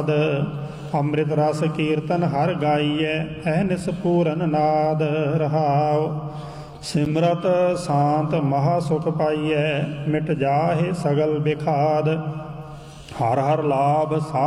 ਪ੍ਰਸਾਦ। ਅੰਮ੍ਰਿਤ ਰਸ ਕੀਰਤਨ ਹਰ ਗਾਈਐ ਅਹਨਿਸ ਪੂਰਨ ਨਾਦ। ਰਹਾਉ ਸਿਮਰਤ ਸ਼ਾਂਤ ਮਹਾ ਸੁਖ ਪਾਈਐ ਮਿਟ ਜਾਹੇ ਸਗਲ ਬਿਖਾਦ। ਹਰ ਹਰ ਲਾਭ